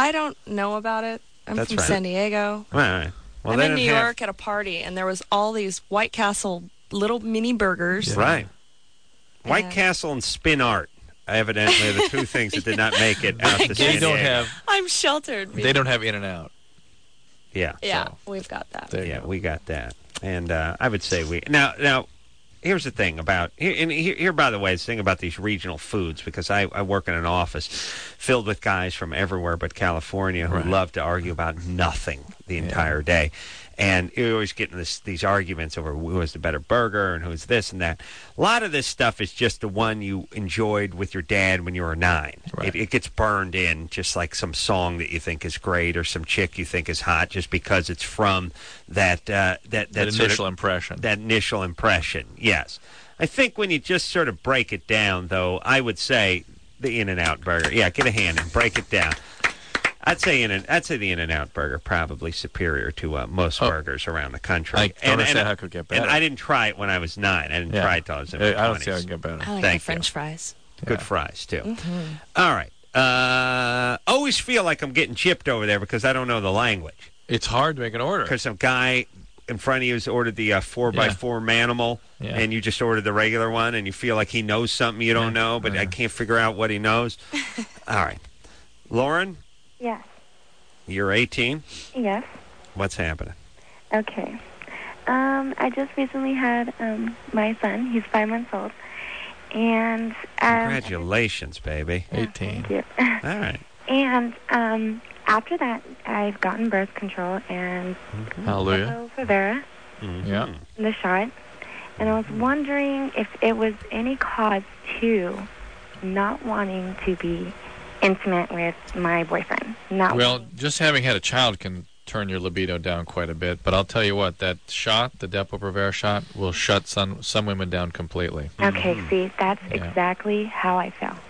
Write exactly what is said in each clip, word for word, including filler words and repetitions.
I don't know about it. I'm That's from right. San Diego. All right. Well, I'm they in New didn't have- York at a party, and there was all these White Castle little mini burgers. Yeah. Right. White And- Castle and Spin Art, evidently, are the two things that did not make it out to They San don't Diego. have. I'm sheltered. They don't have In-N-Out. Yeah. Yeah, we've got that. There you Yeah, go. we got that. And uh, I would say we... Now, now, here's the thing about... Here, and here, here, by the way, is the thing about these regional foods, because I, I work in an office filled with guys from everywhere but California who Right. love to argue about nothing the entire day. And you're always getting this, these arguments over who has the better burger and who's this and that. A lot of this stuff is just the one you enjoyed with your dad when you were nine. Right. It, it gets burned in, just like some song that you think is great or some chick you think is hot, just because it's from that uh, that, that, That sort initial of, impression. That initial impression, yes. I think when you just sort of break it down, though, I would say the In-N-Out burger. Yeah, get a hand and break it down. I'd say in I'd say the In-N-Out burger probably superior to uh, most Oh. burgers around the country. I don't and, understand and, how it could get better. And I didn't try it when I was nine. I didn't Yeah. try it till I was in I my don't twenties. see how it can get better. I like Thank the French you. fries. Good Yeah. fries too. Mm-hmm. All right. Uh, always feel like I'm getting chipped over there because I don't know the language. It's hard to make an order. Because some guy in front of you has ordered the uh, four by Yeah. four Manimal, Yeah. and you just ordered the regular one, and you feel like he knows something you don't Yeah. know, but Yeah. I can't figure out what he knows. All right, Lauren, Yes. you're eighteen. Yes. What's happening? Okay. Um, I just recently had um, my son. He's five months old. And um, Congratulations, baby. eighteen. thank you. All right. And um, after that, I've gotten birth control and Hallelujah. Provera, Mhm. Yeah. the shot. And I was wondering if it was any cause to not wanting to be intimate with my boyfriend. Not Well, wanting- just having had a child can turn your libido down quite a bit. But I'll tell you what, that shot, the Depo-Provera shot, will shut some some women down completely. okay, Mm-hmm. see, that's Yeah. exactly how I felt.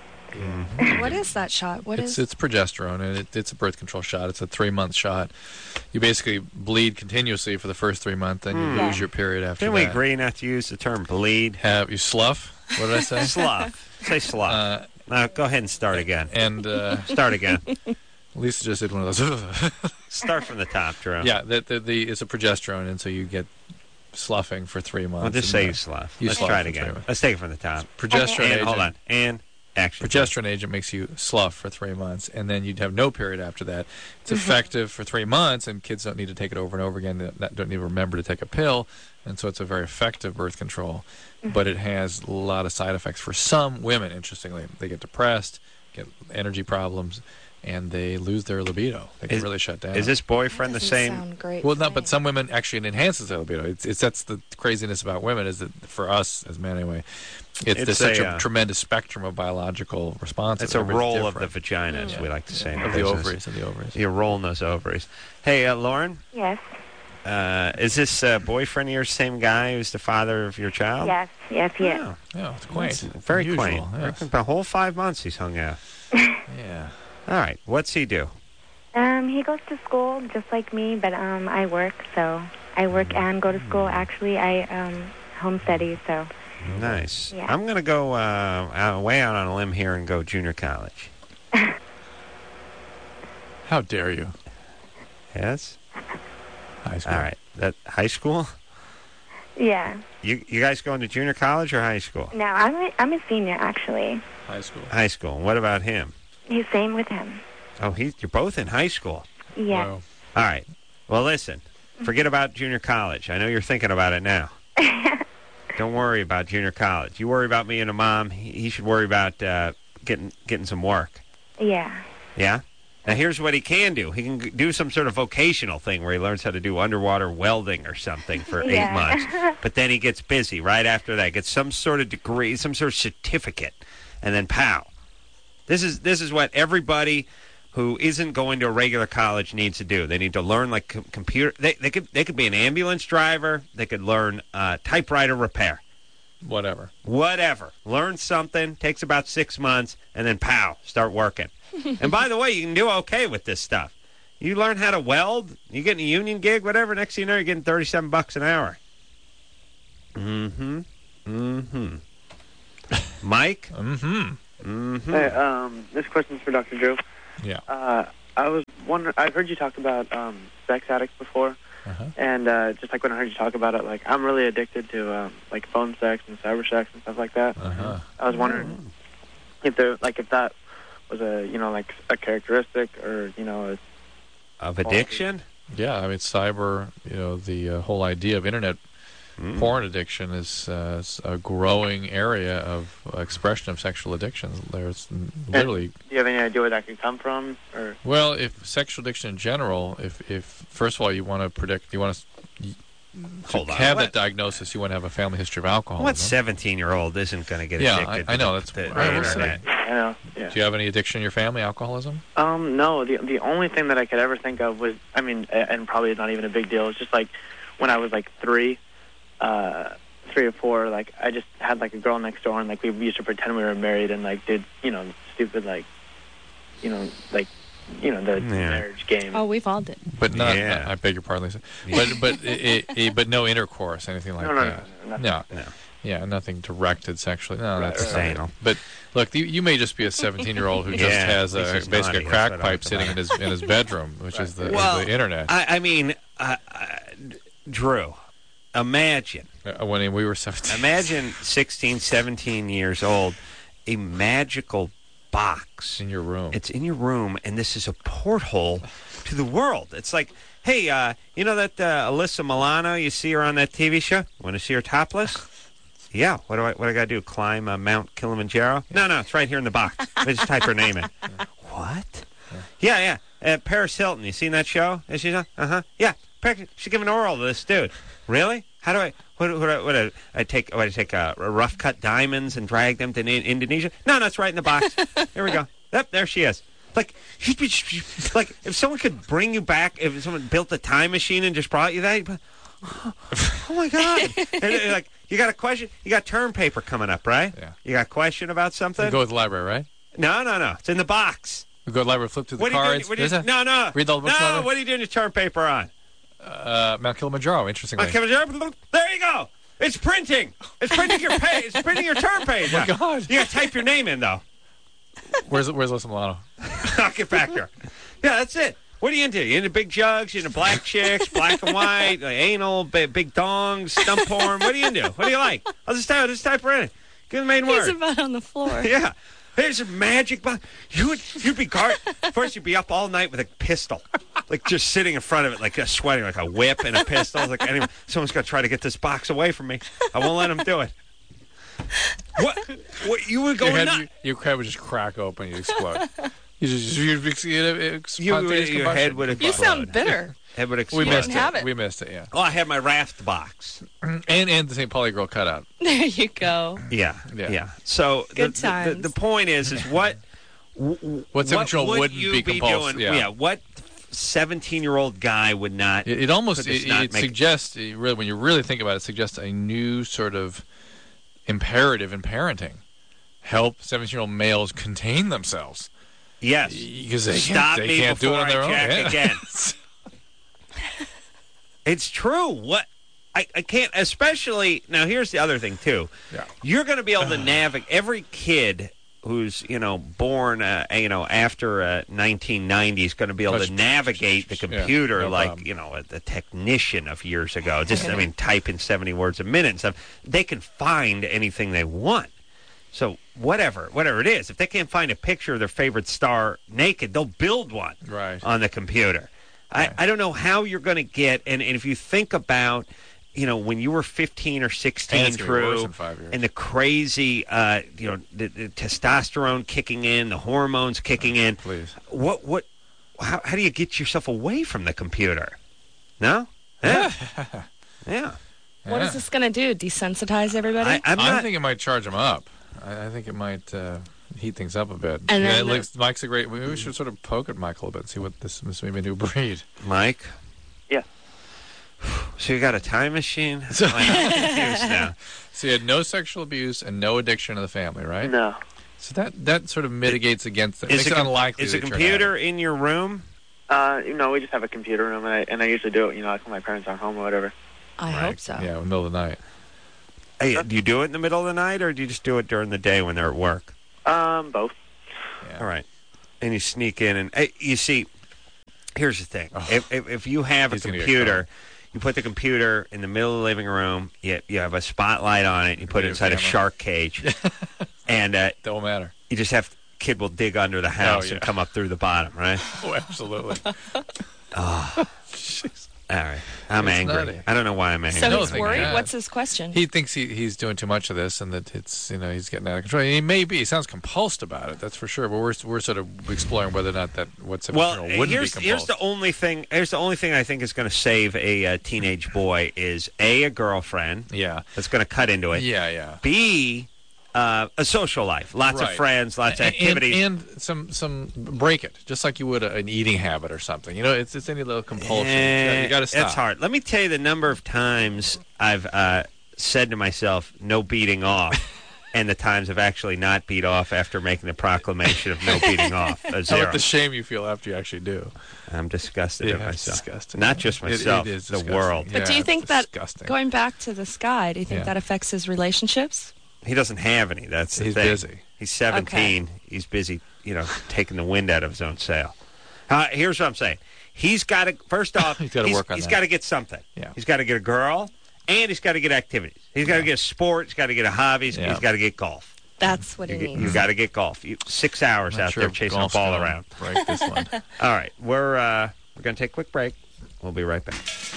What is that shot? What it's is? it's progesterone, and it, it's a birth control shot. It's a three month shot. You basically bleed continuously for the first three months, then you Hmm. lose Yeah. your period after Didn't we that. agree not to use the term bleed? Have you slough? What did I say? Slough. Say slough. Uh, now go ahead and start again. and uh, Start again. Lisa just did one of those. Start from the top, Drew. Yeah, the, the, the, it's a progesterone, and so you get sloughing for three months. Well, just and, say uh, you slough. you Let's slough try it for three again. months. Let's take it from the top. Progesterone And agent. hold on. And action. Progesterone agent makes you slough for three months, and then you'd have no period after that. It's Mm-hmm. effective for three months, and kids don't need to take it over and over again. They don't don't need to remember to take a pill, and so it's a very effective birth control. But it has a lot of side effects for some women, interestingly. They get depressed, get energy problems, and they lose their libido. They can Is- really shut down. Is this boyfriend the Doesn't same? sound great Well, for not, me. but some women actually it enhances their libido. It's, it's that's the craziness about women is that for us as men anyway, it's, It's there's such a, a, uh, tremendous spectrum of biological responses. It's a Everybody's roll of the different. vagina, as Yeah. we like to say in of the the business. ovaries of the ovaries. You're rolling those ovaries. Hey, uh, Lauren, Yes. uh, is this uh, boyfriend of yours the same guy who's the father of your child? Yes. Yes, yes. Oh, Yeah, it's quaint. that's very Unusual, quaint. yes. The whole five months he's hung out. Yeah. All right. What's he do? Um, he goes to school just like me, but um, I work, so I work and go to school. Actually, I um, home study, so Nice. Yeah. I'm going to go uh, out, way out on a limb here and go junior college. How dare you? Yes? High school. All right. That high school? yeah. You you guys going to junior college or high school? No, I'm a, I'm a senior actually. High school. High school. And what about him? He's same with him. Oh, he, you're both in high school. Yeah. Wow. All right. Well, listen. Forget about junior college. I know you're thinking about it now. Don't worry about junior college. You worry about me and a mom. He, he should worry about uh, getting getting some work. Yeah. Yeah? Now, here's what he can do. He can g- do some sort of vocational thing where he learns how to do underwater welding or something for eight Yeah. months. But then he gets busy right after that, gets some sort of degree, some sort of certificate, and then pow. This is this is what everybody who isn't going to a regular college needs to do. They need to learn like com- computer. They they could they could be an ambulance driver. They could learn uh, typewriter repair. Whatever. Whatever. Learn something. Takes about six months, and then pow, start working. And by the way, you can do okay with this stuff. You learn how to weld. You get a union gig, whatever. Next thing you know, you're getting thirty-seven bucks an hour. Mm-hmm. Mm-hmm. Mike. Mm-hmm. Mm-hmm. Hey, um, this question's for Doctor Joe. Yeah. Uh, I was wondering. I've heard you talk about um, sex addicts before, Uh-huh. and uh, just like when I heard you talk about it, like I'm really addicted to um, like phone sex and cyber sex and stuff like that. Uh-huh. I was wondering if there, like, if that was a, you know, like a characteristic or, you know, a Of addiction? Yeah, I mean, cyber, you know, the uh, whole idea of internet Mm. porn addiction is uh, is a growing area of uh, expression of sexual addictions. There's n- literally, Do you have any idea where that could come from? Or well, if sexual addiction in general, if, if first of all you want to predict, you want to, you, to Hold on. have What- that diagnosis, you want to have a family history of alcoholism. What seventeen-year-old isn't going to get Yeah, addicted I- I to know, the, that's- the, I the will say. internet? I know, yeah. Do you have any addiction in your family, alcoholism? Um, no. The the only thing that I could ever think of was, I mean, a- and probably not even a big deal. It's just like when I was like three, uh, three or four. Like I just had like a girl next door, and like we used to pretend we were married, and like did you know stupid like, you know like, you know the Yeah. marriage game. Oh, we've all did. But not, Yeah. I beg your pardon, Lisa. But but it, it, but no intercourse, anything like no, no, that. no, no, no, No. No. Yeah, nothing directed sexually. No, Right, that's right, not right. it. Anal. But look, you, you may just be a seventeen-year-old who just Yeah, has a, Lisa's basically naughty, a that's crack what I pipe like sitting in about his in his bedroom, which is the, Well, is the internet. I, I mean, uh, uh, Drew, imagine. Uh, when we were seventeen, Imagine sixteen, seventeen years old, a magical box. in your room. It's in your room, and this is a porthole to the world. It's like, hey, uh, you know that uh, Alyssa Milano? You see her on that T V show? Want to see her topless? Yeah. What do I? What do I got to do? Climb uh, Mount Kilimanjaro? No, no. It's right here in the box. I just type her name in. What? Yeah, yeah. Uh, Paris Hilton. You seen that show? Is she? Uh huh. Yeah. She's giving oral to this dude. Really? How do I? What? What? What? what I take? What? I take uh, rough cut diamonds and drag them to in- Indonesia? No, no. It's right in the box. Here we go. Yep. There she is. Like, like if someone could bring you back, if someone built a time machine and just brought you that, you'd be, oh, oh my God! And, and, like, you got a question? You got term paper coming up, right? Yeah. You got a question about something? You go to the library, right? No, no, no. It's in the box. You go to the library, flip through the What are you doing? cards. What are you, There's a- no, no. Read all the books No, library? what are you doing your term paper on? uh, Mount Kilimanjaro, interestingly. On Kilimanjaro? There you go. It's printing. It's printing your page. It's printing your term page. Oh, my God. You got to type your name in, though. Where's Where's Alyssa Milano? I'll get back there. Yeah, that's it. What are you into? You into big jugs? You into black chicks, black and white, like anal, big, big dongs, stump porn? What are you into? What do you like? I'll just type, just type her in. Give the main He's word. about on the floor. Yeah. There's a magic box. You would, you'd be guard. First, you'd be up all night with a pistol, like just sitting in front of it, like just sweating, like a whip and a pistol. Like, anyway, someone's got to try to get this box away from me. I won't let them do it. What? What? You would go Your head, nuts. you, your head would just crack open, you'd explode. you just, you'd, you'd, you'd, You, spontaneous your combustion. head would explode. You sound bitter. Head would We explode. missed have it. it. We missed it, yeah. Oh, I had my raft box. And and the Saint Pauli girl cutout. There you go. Yeah, Yeah. yeah. So Good the, the, the, times. the point is, is what w- What seventeen-year-old would wouldn't you be be compulsive, doing? yeah. What seventeen-year-old guy would not? It, it almost could this it, not it make- suggests it really when you really think about it, it suggests a new sort of imperative in parenting. Help seventeen-year-old males contain themselves Yes. because they Stop can't, they me can't do it before on their I own. jack Yeah. again. It's true. What I, I can't. Especially now. Here's the other thing too. Yeah. You're going to be able to navigate every kid who's you know born uh, you know after uh, nineteen ninety is going to be able to navigate the computer Yeah, no like problem. you know a, a technician of years ago. Just I mean, type in seventy words a minute and stuff. They can find anything they want. So whatever, whatever it is, if they can't find a picture of their favorite star naked, they'll build one Right. on the computer. Right. I, I don't know how you're going to get, and, and if you think about, you know, when you were fifteen or And sixteen, it's gonna be worse Drew, in five years. and the crazy, uh, you know, the, the testosterone kicking in, the hormones kicking in. Please. What, what, how, how do you get yourself away from the computer? No? Yeah. yeah. What is this going to do? Desensitize everybody? I, I'm I not. think it might charge them up. I, I think it might uh, heat things up a bit. And yeah, then it the- looks, Mike's a great. Maybe we should sort of poke at Mike a little bit, see what this, this may be a new breed. Mike? Yeah. So you got a time machine? I'm confused now. So you had no sexual abuse and no addiction in the family, right? No. So that that sort of mitigates against it. Is Makes the it com- unlikely. Is the that you're computer in your room? Uh, you know, we just have a computer room, and I, and I usually do it, you know, like when my parents aren't home or whatever. I having- hope so. Yeah, in the middle of the night. Hey, do you do it in the middle of the night, or do you just do it during the day when they're at work? Um, both. Yeah. All right. And you sneak in, and hey, you see, Here's the thing: Oh. if, if if you have a He's gonna get computer, you put the computer in the middle of the living room. You you have a spotlight on it. You put it Video inside a camera. shark cage, and uh, Don't matter. you just have kid will dig under the house yeah. and come up through the bottom, right? Oh, absolutely. All right, I'm It's angry. nutty. I don't know why I'm angry. So No, he's think worried. that. What's his question? He thinks he, he's doing too much of this, and that it's you know he's getting out of control. He may be. He sounds compulsed about it. That's for sure. But we're we're sort of exploring whether or not that what's Well, wouldn't here's be here's compulsed. the only thing. Here's the only thing I think is going to save a uh, teenage boy is a a girlfriend yeah, that's going to cut into it. yeah, yeah. B uh, a social life, lots of Right. friends, lots of And- activities. and, and some some break it, just like you would a, an eating habit or something. You know, it's it's any little compulsion. Eh, you got to stop. It's hard. Let me tell you the number of times I've uh, said to myself, "No beating off," and the times I've actually not beat off after making the proclamation of no beating off. A How zero. about the shame you feel after you actually do? I'm disgusted Yeah, at it's myself. disgusting. Not just It- myself, it is the disgusting. world. But do Yeah, you think it's that disgusting. going back to the sky, do you think Yeah. that affects his relationships? He doesn't have any. That's the He's thing. busy. He's seventeen. He's busy, you know, taking the wind out of his own sail. Uh, here's what I'm saying. He's got to, first off, He's gotta work on he's that. got to get something. Yeah. He's got to get a girl, and he's got to get activities. He's got to get a sport. He's got to get a hobby. He's, Yeah. he's got to get golf. That's what You, he get- needs. you got to get golf. You, six hours Not out sure there if chasing a golf's ball gonna around. Break this one. All right, we're uh, we're going to take a quick break. We'll be right back.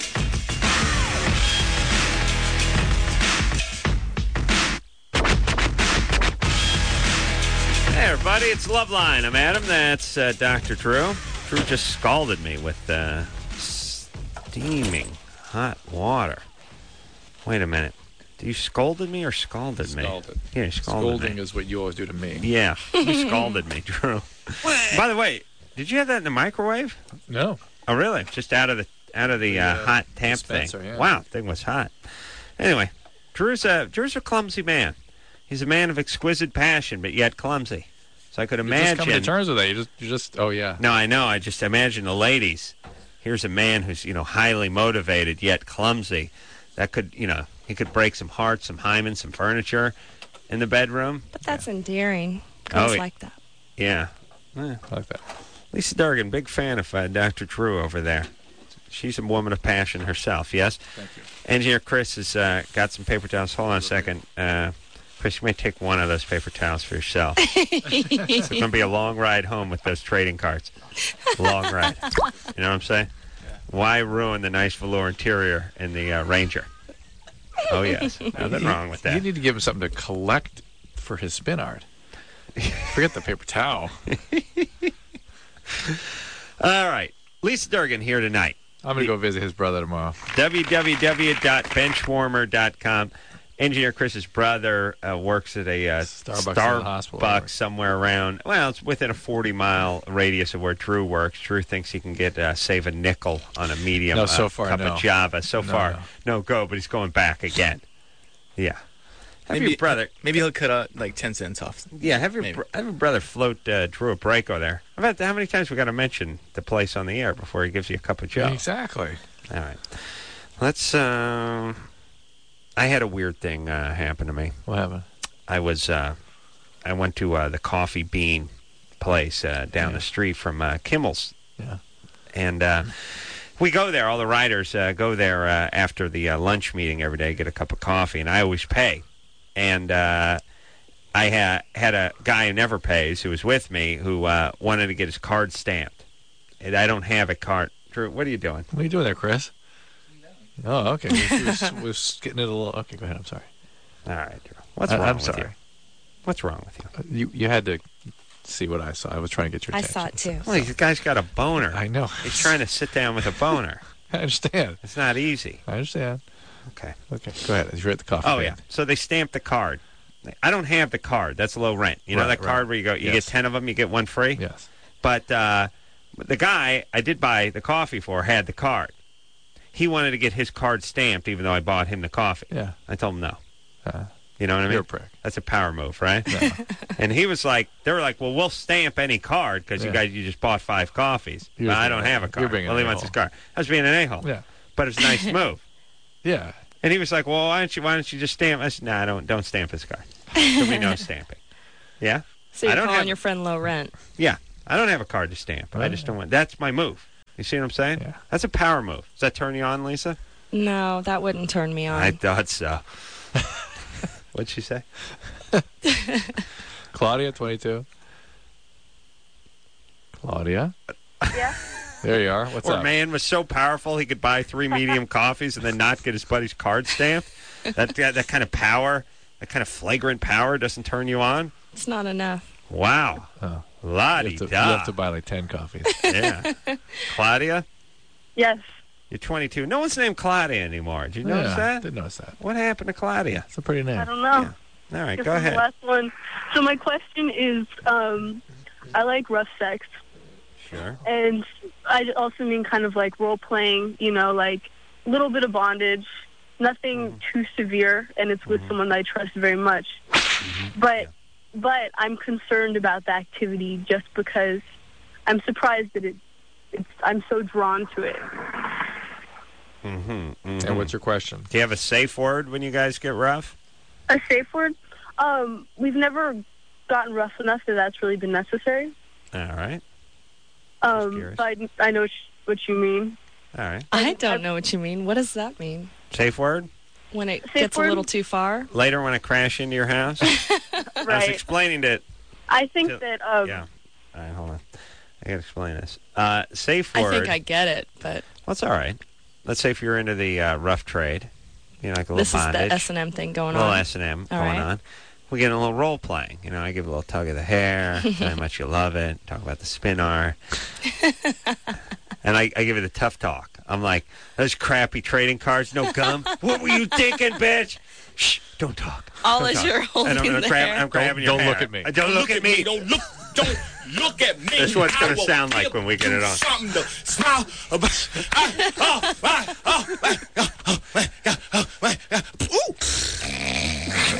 Hey, everybody, it's Loveline. I'm Adam. That's uh, Doctor Drew. Drew just scalded me with uh, steaming hot water. Wait a minute. Did you scolded me or scalded me? Scalded. Yeah, you scalded Scolding me. is what you always do to me. Yeah, you scalded me, Drew. By the way, did you have that in the microwave? No. Oh, really? Just out of the out of the uh, The, uh, hot tamp thing. dispenser, yeah. Wow, thing was hot. Anyway, Drew's a Drew's a clumsy man. He's a man of exquisite passion, but yet clumsy. So I could You're just imagine. coming to terms with that. You just, you just, oh yeah. No, I know. I just imagine the ladies. Here's a man who's, you know, highly motivated yet clumsy. That could, you know, he could break some hearts, some hymen, some furniture in the bedroom. But that's endearing. Oh, Girls yeah. like that. Yeah. Eh. I like that. Lisa Durgan, big fan of uh, Doctor Drew over there. She's a woman of passion herself, yes? Thank you. Engineer Chris has uh, got some paper towels. Hold on a second. Uh, Chris, you may take one of those paper towels for yourself. It's going to be a long ride home with those trading cards. Long ride. You know what I'm saying? Why ruin the nice velour interior in the uh, Ranger? Oh, yes. Nothing wrong with You that. need to give him something to collect for his spin art. Forget the paper towel. All right. Lisa Durgan here tonight. I'm going to go visit his brother tomorrow. w w w dot benchwarmer dot com. Engineer Chris's brother uh, works at a uh, Starbucks in the hospital. Starbucks somewhere around. Well, it's within a forty mile radius of where Drew works. Drew thinks he can get uh, save a nickel on a medium No, uh, so far, cup no. of Java. So No, far, no. no go. But he's going back again. Yeah. Have Maybe your brother. Maybe he'll cut out like ten cents off. Yeah, have your Maybe. br- have your brother float uh, Drew a break over there. How about how many times we got to mention the place on the air before he gives you a cup of Joe? Exactly. All right. Let's. Uh, I had a weird thing uh, happen to me. What happened? I was. Uh, I went to uh, the Coffee Bean place uh, down Yeah. the street from uh, Kimmel's, Yeah. and uh, we go there. All the riders uh, go there uh, after the uh, lunch meeting every day, get a cup of coffee, and I always pay. And uh, I ha- had a guy who never pays who was with me who uh, wanted to get his card stamped, and I don't have a card. Drew, what are you doing? What are you doing there, Chris? Oh, okay. We was, was getting it a little. Okay, go ahead. I'm sorry. All right, Drew. What's I- wrong I'm with sorry. you? What's wrong with you? You you had to see what I saw. I was trying to get your I attention. saw it too. Well, the guy's got a boner. I know. He's trying to sit down with a boner. I understand. It's not easy. I understand. Okay. Okay, go ahead. You're at the coffee. Oh, bean. yeah. So they stamped the card. I don't have the card. That's low rent. You know Right, that card right. where you go, you Yes. get ten of them, you get one free? Yes. But uh, the guy I did buy the coffee for had the card. He wanted to get his card stamped even though I bought him the coffee. Yeah. I told him no. Uh, You know what I mean? You're a prick. That's a power move, right? No. And he was like, they were like, well, we'll stamp any card because you Yeah. guys, you just bought five coffees. You're But I being don't an have a a-hole. You're card. being Well, an he wants a-hole. his card. I was being an a-hole. Yeah. But it's a nice move. Yeah. And he was like, well, why don't you, why don't you just stamp? I said, no, nah, don't, don't stamp his card. There'll be no stamping. Yeah? So you're I don't calling have- your friend low rent. Yeah. I don't have a card to stamp. I Right. just don't want, that's my move. You see what I'm saying? Yeah. That's a power move. Does that turn you on, Lisa? No, that wouldn't turn me on. I thought so. What'd she say? Claudia, twenty-two. Claudia? Yeah. There you are. What's Poor up? man was so powerful he could buy three medium coffees and then not get his buddy's card stamped. That, that that kind of power, that kind of flagrant power doesn't turn you on? It's not enough. Wow. Oh. You La-di-da. have, to, you have to buy like ten coffees. Yeah. Claudia, Yes. you're twenty-two. No one's named Claudia anymore. Did you notice yeah, that? Didn't notice that. What happened to Claudia? It's a pretty name. I don't know. Yeah. All right, Guess go I'm ahead. The last one. So my question is, um, I like rough sex, Sure. and I also mean kind of like role playing. You know, like a little bit of bondage, nothing too severe, and it's with someone that I trust very much. But but I'm concerned about the activity just because I'm surprised that it. It's, I'm so drawn to it. Mm-hmm, mm-hmm. And what's your question? Do you have a safe word when you guys get rough? A safe word? Um, we've never gotten rough enough that that's really been necessary. All right. Um, curious. but I, I know what you mean. All right. I don't know what you mean. What does that mean? Safe word? When it Safe gets word? a little too far? Later when I crash into your house? I was Right. explaining it. I think So- that um, Yeah. All right, hold on. I got to explain this. Uh, safe I word. think I get it, but Well, it's all right. Let's say if you're into the uh, rough trade, you know, like a little this is bondage, the S and M thing going a little on. S and M All going right. on. We get a little role playing. You know, I give a little tug of the hair, tell you how much you love it, talk about the spinar. And I, I give it a tough talk. I'm like, those crappy trading cards, no gum. What were you thinking, bitch? Shh, don't talk. All Don't as talk. you're And holding I'm, gonna the grab, hair. I'm grabbing Don't- your don't look hair. at me. Uh, Don't look, at me. Don't look. Don't look at me. That's what it's gonna I will sound like give when we get you it on. Something to smile about. Ah, oh, ah, oh, ah, oh, oh, ah, oh, ah, ah, ooh.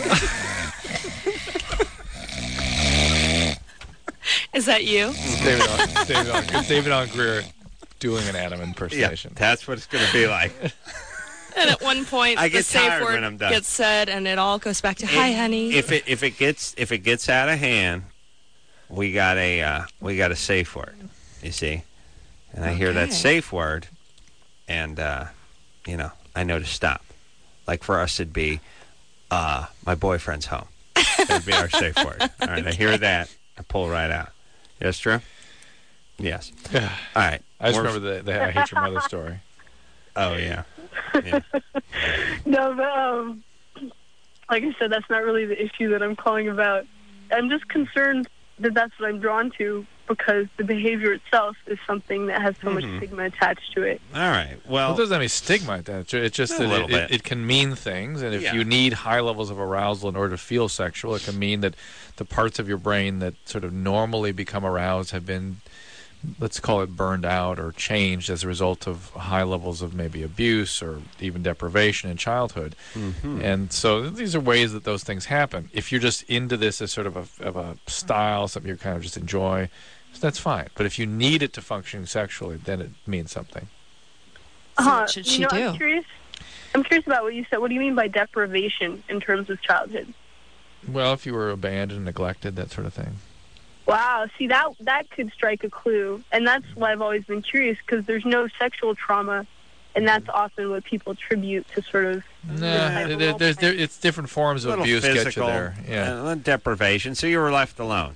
Is that you? It's David on, it's David on, it's David on Greer doing an Adam Yeah, impersonation. that's what it's going to be like. And at one point, I the get safe tired word when I'm done. gets said, and it all goes back to "Hi, honey." If it if it gets if it gets out of hand, we got a uh, we got a safe word. You see, and I hear that Okay. safe word, and uh, you know I know to stop. Like for us, it'd be uh, my boyfriend's home. That'd be our safe word. All right, I hear that, I pull right out. Yes, true. Yes. All right. I just We're- remember the, the I Hate Your Mother story. Oh yeah. Yeah. no, but um, like I said, that's not really the issue that I'm calling about. I'm just concerned that that's what I'm drawn to because the behavior itself is something that has so much Mhm. stigma attached to it. All right. Well, Well, it doesn't have any stigma like that. It's just A that little it, it, bit. it can mean things, and if Yeah. you need high levels of arousal in order to feel sexual, it can mean that the parts of your brain that sort of normally become aroused have been, let's call it, burned out or changed as a result of high levels of maybe abuse or even deprivation in childhood. Mhm. And so these are ways that those things happen. If you're just into this as sort of a, of a style, something you kind of just enjoy, that's fine. But if you need it to function sexually, then it means something. So Uh-huh. what should she you know, do? I'm curious. I'm curious about what you said. What do you mean by deprivation in terms of childhood? Well, if you were abandoned, neglected, that sort of thing. Wow. See, that that could strike a clue, and that's why I've always been curious because there's no sexual trauma, and that's often what people attribute to sort of. Nah, type of there, role there's, there, playing. it's different forms a of little abuse physical get you there. Yeah. uh, a little deprivation. So you were left alone.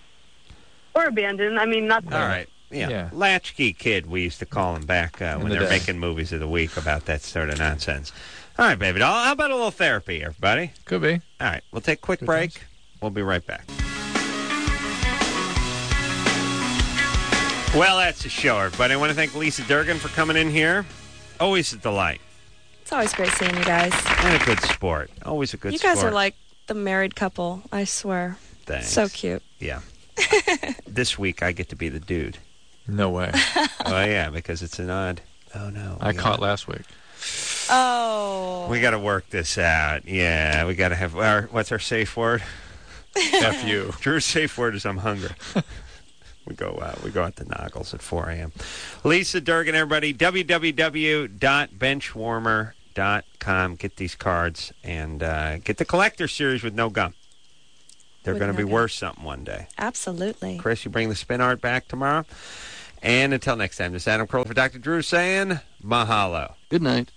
Or abandoned. I mean, not. All right. Yeah. Yeah. Latchkey kid, we used to call him back uh, when the they were day. making movies of the week about that sort of nonsense. All right, baby doll. How about a little therapy, everybody? Could be. All right. We'll take a quick Good break. times. We'll be right back. Well, that's the show, everybody. I want to thank Lisa Durgan for coming in here. Always a delight. It's always great seeing you guys. And a good sport. Always a good You sport. guys are like the married couple, I swear. Thanks. So cute. Yeah. This week, I get to be the dude. No way. Oh, yeah, because it's an odd. Oh, no. I we caught gotta- last week. Oh. We got to work this out. Yeah, we got to have our, what's our safe word? F you. Drew's safe word is I'm hungry. we go out. We go out to Noggles at four a.m. Lisa Durgan, everybody. w w w dot benchwarmer dot com. Get these cards and uh, get the collector series with no gum. They're With going to no be gum. worth something one day. Absolutely. Chris, you bring the spin art back tomorrow. And until next time, this is Adam Carolla for Doctor Drew saying mahalo. Good night.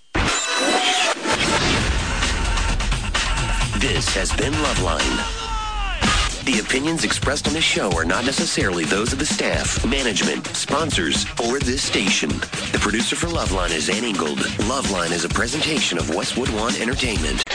This has been Loveline. The opinions expressed on this show are not necessarily those of the staff, management, sponsors, or this station. The producer for Loveline is Ann Ingold. Loveline is a presentation of Westwood One Entertainment.